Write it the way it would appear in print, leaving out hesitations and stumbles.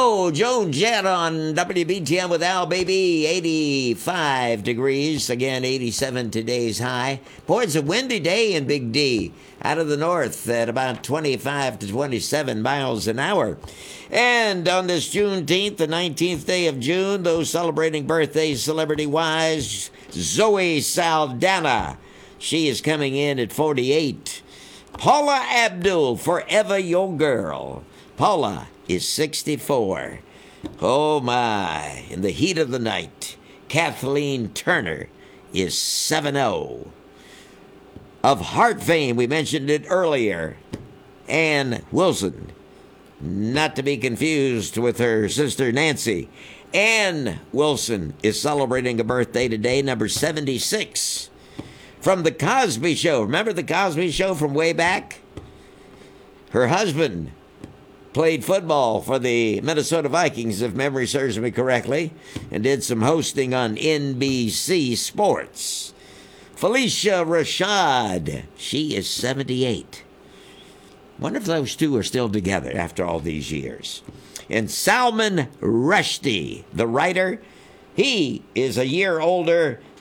Hello, Joan Jett on WBTM with Al Baby. 85 degrees. Again, 87 today's high. Boy, it's a windy day in Big D. Out of the north at about 25 to 27 miles an hour. And on this Juneteenth, the 19th day of June, those celebrating birthdays celebrity-wise, Zoe Saldana. She is coming in at 48. Paula Abdul, Forever Your Girl. Paula is 64. Oh my, in the heat of the night, Kathleen Turner is 70. Of heart fame, we mentioned it earlier, Ann Wilson, not to be confused with her sister Nancy. Ann Wilson is celebrating a birthday today, number 76. From The Cosby Show. Remember The Cosby Show from way back? Her husband played football for the Minnesota Vikings, if memory serves me correctly, and did some hosting on NBC Sports. Felicia Rashad, she is 78. Wonder if those two are still together after all these years. And Salman Rushdie, the writer, he is a year older